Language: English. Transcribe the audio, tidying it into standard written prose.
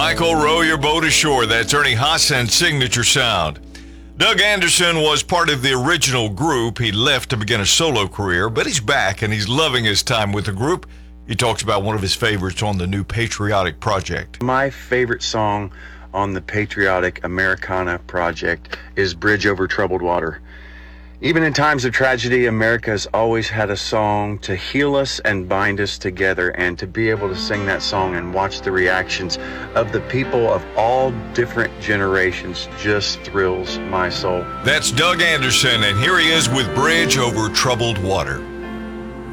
Michael, row your boat ashore. That's Ernie Hassan's signature sound. Doug Anderson was part of the original group. He left to begin a solo career, but he's back and he's loving his time with the group. He talks about one of his favorites on the new Patriotic Project. My favorite song on the Patriotic Americana Project is Bridge Over Troubled Water. Even in times of tragedy, America has always had a song to heal us and bind us together, and to be able to sing that song and watch the reactions of the people of all different generations just thrills my soul. That's Doug Anderson, and here he is with Bridge Over Troubled Water.